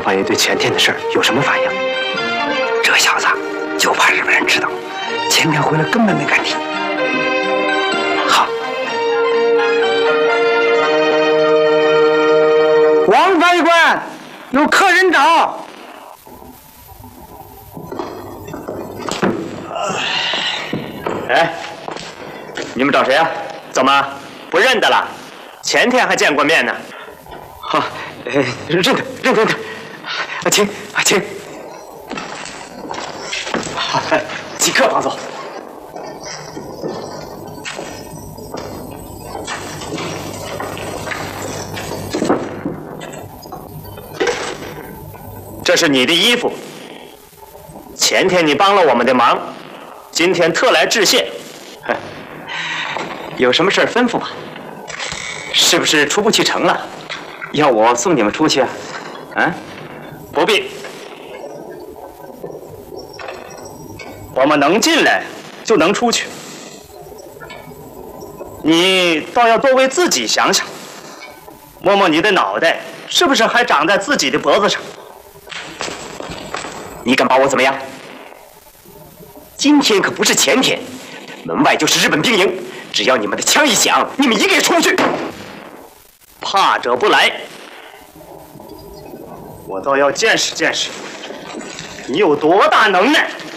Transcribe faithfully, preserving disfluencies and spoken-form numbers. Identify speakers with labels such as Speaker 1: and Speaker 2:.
Speaker 1: 方爷对前天的事儿有什么反应？
Speaker 2: 这小子就怕日本人知道，前天回来根本没敢提。
Speaker 1: 好，
Speaker 3: 王翻译官，有客人找。
Speaker 1: 哎，你们找谁啊？怎么不认得了？前天还见过面呢。好、啊，呃，认得，认得，认得。啊，请，啊，请。好，即刻放走。这是你的衣服。前天你帮了我们的忙，今天特来致谢。有什么事吩咐吧？是不是出不去城了？要我送你们出去啊？啊？不必，我们能进来就能出去。你倒要多为自己想想，摸摸你的脑袋，是不是还长在自己的脖子上？你敢把我怎么样？今天可不是前天，门外就是日本兵营，只要你们的枪一响，你们一个也出不去。怕者不来，我倒要见识见识，你有多大能耐！